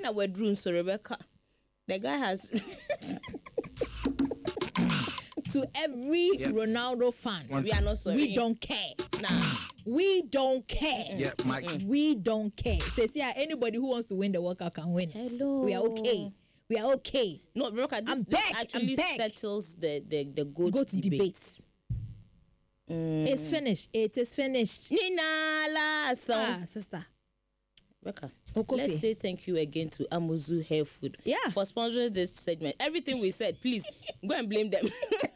that we're doing, so Rebecca, the guy has to every Ronaldo fan. We are not sorry. We don't care. Nah. We don't care. Yeah, Mike. We don't care. Says anybody who wants to win the World Cup can win. Hello. We are okay. We are okay. No, Rebecca, this actually settles the GOAT debates. It's finished. It is finished. Nina la song. Sister. Rebecca, let's say thank you again to Amuzu Hair Food for sponsoring this segment. Everything we said, please go and blame them.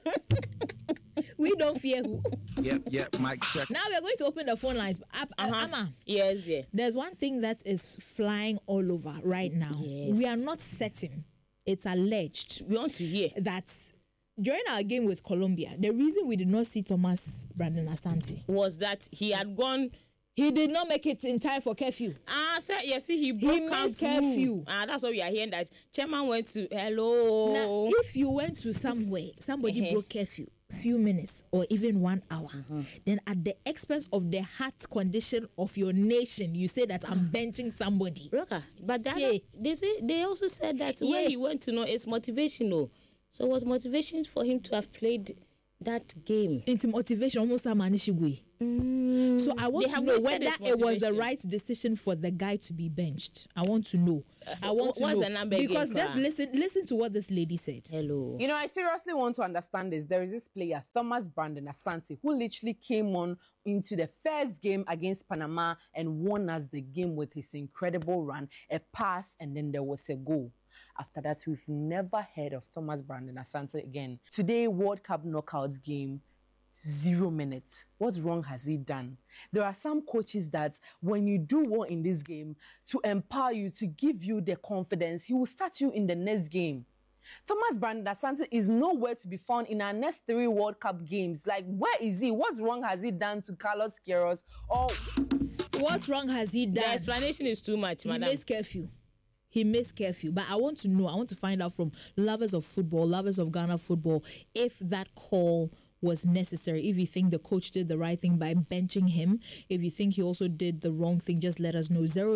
We don't fear who. Yep, Mike, check. Now we are going to open the phone lines. Amma. Yes, yeah. There's one thing that is flying all over right now. Yes. We are not certain. It's alleged. We want to hear that during our game with Colombia, the reason we did not see Thomas Brandon Asante was that he had gone. He did not make it in time for curfew. He missed curfew. That's what we are hearing, that chairman went to hello. Now, if you went to somewhere, somebody broke curfew, few minutes or even 1 hour, then at the expense of the heart condition of your nation, you say that I'm benching somebody. But they also said that where he went to know it's motivational. So it was motivation for him to have played that game. Into motivation, almost a manishigui. So I want to know whether it was the right decision for the guy to be benched. I want to know. What's the number because again, just listen to what this lady said. Hello. You know, I seriously want to understand this. There is this player, Thomas Brandon Asante, who literally came on into the first game against Panama and won us the game with his incredible run, a pass, and then there was a goal. After that, we've never heard of Thomas Brandon Asante again. Today, World Cup knockouts game, 0 minutes. What wrong has he done? There are some coaches that when you do well in this game, to empower you, to give you the confidence, he will start you in the next game. Thomas Brandon Asante is nowhere to be found in our next 3 World Cup games. Like, where is he? What wrong has he done to Carlos Queiroz? Or what wrong has he done? The explanation is too much, madam. He missed curfew. But I want to find out from lovers of football, lovers of Ghana football, if that call was necessary. If you think the coach did the right thing by benching him, if you think he also did the wrong thing, just let us know.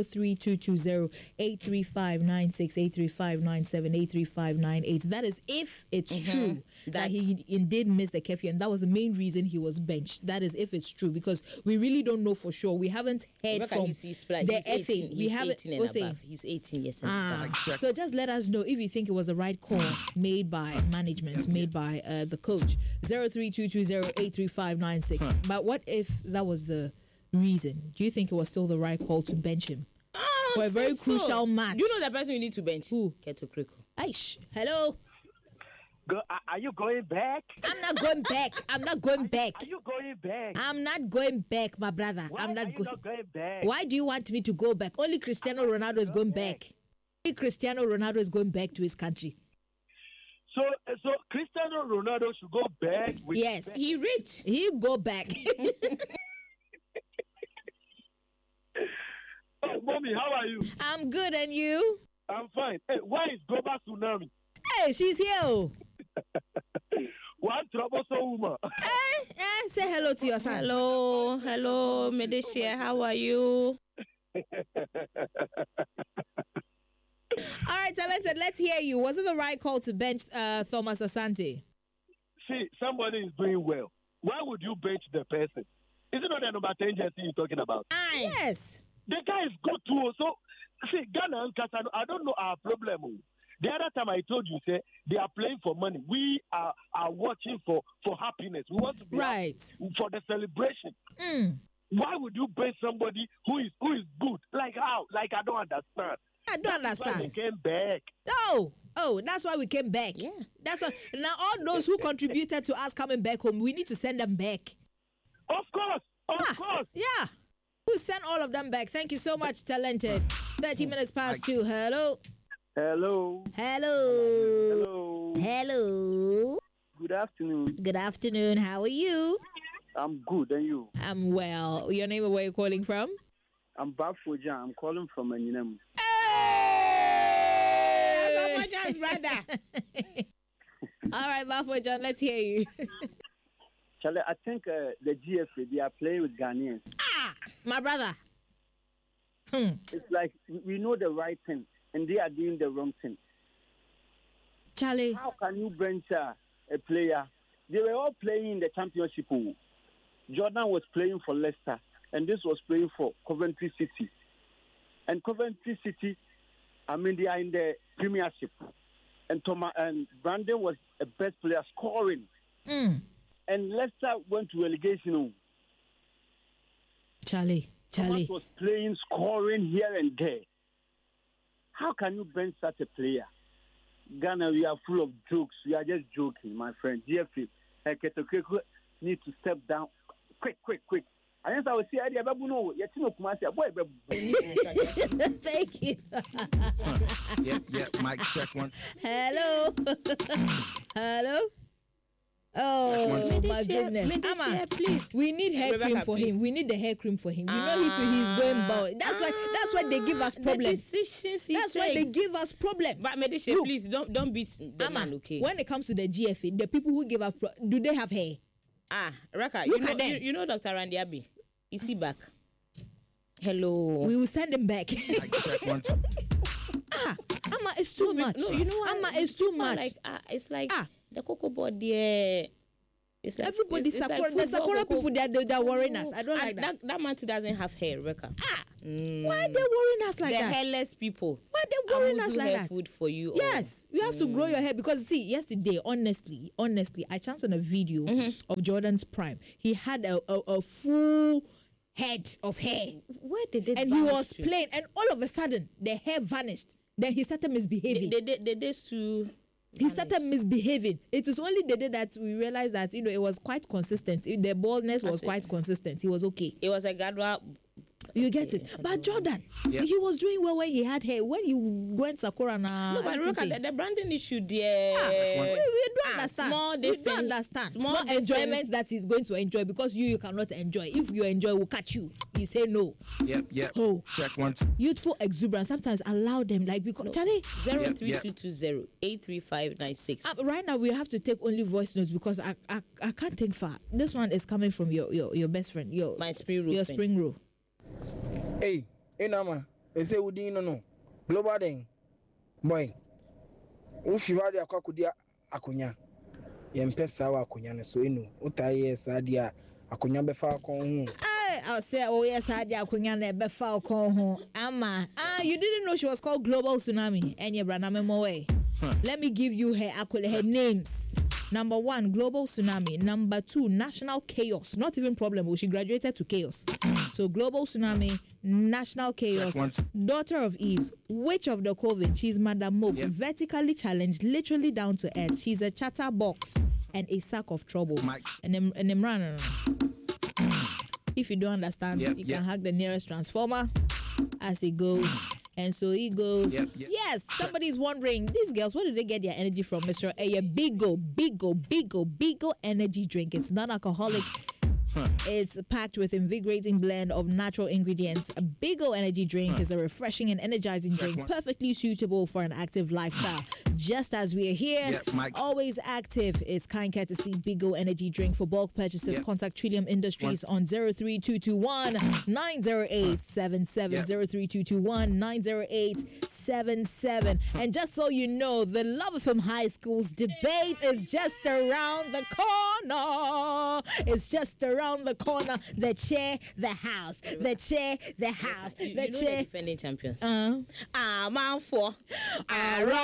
03220-835-96, 835-97, 835-98. That is if it's true that he indeed missed the curfew, and that was the main reason he was benched. That is if it's true, because we really don't know for sure. We haven't heard from the FA. We haven't. He's 18 years old. So just let us know if you think it was the right call made by management, made by the coach. 03220-835-96. But what if that was the reason? Do you think it was still the right call to bench him for a very crucial match? You know the person you need to bench? Who? Keto Kriko. Aish. Hello. Are you going back? I'm not going back. I'm not going back. Are you going back? I'm not going back, my brother. Why I'm not, are you not going back? Why do you want me to go back? Only Cristiano Ronaldo is going back. Only Cristiano Ronaldo is going back to his country. So Cristiano Ronaldo should go back. Yes, he rich. He go back. Oh, mommy, how are you? I'm good, and you? I'm fine. Hey, why is Global Tsunami? Hey, she's here. One troublesome woman. Say hello to your son. Hello, Medeshia. How are you? All right, Talented, let's hear you. Was it the right call to bench Thomas Asante? See, somebody is doing well. Why would you bench the person? Is it not the number 10 jersey you're talking about? Yes. The guy is good too. So, see, Ghana and Kasano, I don't know our problem. The other time I told you, say, they are playing for money. We are watching for happiness. We want to be right for the celebration. Why would you bench somebody who is good? Like how? Like I don't understand. I don't understand. We came back. Oh, that's why we came back. Yeah. That's why. Now, all those who contributed to us coming back home, we need to send them back. Of course. Yeah. We'll send all of them back. Thank you so much, Talented. 30 minutes past 2. Hello. Hello. Good afternoon. Good afternoon. How are you? I'm good. And you? I'm well. Your name and where you're calling from? I'm Bafoja. I'm calling from Enyinam. Hey! Bafoja's brother. All right, Bafoja, let's hear you. Charlie, I think the GFA, they are playing with Ghanaians. My brother. It's like we know the right thing. and they are doing the wrong thing. Charlie. How can you bench a player? They were all playing in the championship. Jordan was playing for Leicester, and this was playing for Coventry City. And Coventry City, they are in the Premiership. And Brandon was the best player scoring. And Leicester went to relegation. Charlie. Thomas was playing, scoring here and there. How can you bench such a player? Ghana, we are full of jokes. We are just joking, my friend. GFA, Eketokeko need to step down. Quick. I guess I will see idea babu no yet no kumasi boy babu. Thank you. Yep, mic check one. Hello. Oh my goodness. Amma, please. We need hair cream for him. We need the hair cream for him. You know he's going bald. That's why they give us problems. That's why they give us problems. But Medisha, please don't beat the man, okay? When it comes to the GFA, the people who give us do they have hair? Raka, you know Dr. Randy Abbey. Is he back? Hello. We will send him back. Mic check one. Amma, it's too much. No, you know what? Amma, it's too much. Like, it's like the Cocoa Board there. It's like everybody the Sakura people they're worrying us. I don't like that. That man too doesn't have hair, Rebecca. Why are they worrying us like the that? The hairless people. Why are they worrying us like that? Food for you. Yes, you have to grow your hair because see, yesterday, honestly, I chanced on a video of Jordan's prime. He had a full head of hair. Where did it? And he was playing, and all of a sudden the hair vanished. Then he started misbehaving. The days to. He started misbehaving. It is only the day that we realized that it was quite consistent. The baldness was quite consistent. He was okay. It was a gradual. You get it. But Jordan, he was doing well when he had hair. When you went Sakura now. No, but look at the branding issue there. We don't understand. We don't understand. Small enjoyment that he's going to enjoy because you cannot enjoy. If you enjoy, we'll catch you. You say no. Yep. Oh. Check one. Youthful exuberance. Sometimes allow them because Charlie. 03220-83596. Right now we have to take only voice notes because I can't think far. This one is coming from your best friend. My spring roll. Your spring roll. Hey, Nama, they say we didn't know. Global thing, boy. If you are the Akakudia Akunya, Yempesa Akunya, so you know, Utaye Sadia Akunya Befa. I'll say, oh yes, Sadia Akunya Befa Konho. Ama, you didn't know she was called Global Tsunami, and your Braname Moe. Let me give you her names. Number 1, Global Tsunami. Number 2, National Chaos. Not even problem. She graduated to Chaos. So Global Tsunami, National Chaos, Daughter of Eve, Witch of the COVID. She's Madam Moke, vertically challenged, literally down to earth. She's a chatterbox and a sack of troubles. And Imran. If you don't understand, you can hack the nearest transformer as it goes. And so he goes, yes, somebody's wondering, these girls, where do they get their energy from, Mr. A Bigo energy drink. It's non-alcoholic. It's packed with invigorating blend of natural ingredients. A Bigo energy drink is a refreshing and energizing drink, perfectly suitable for an active lifestyle. Just as we are here, always active. It's kind courtesy Bigo energy drink. For bulk purchases, contact Trillium Industries on 03221-90877, 03221-90877. And just so you know, the Love FM High School's debate is just around the corner. It's just around the corner. The chair, the house. The chair, the house. The chair. Defending champions. Man for.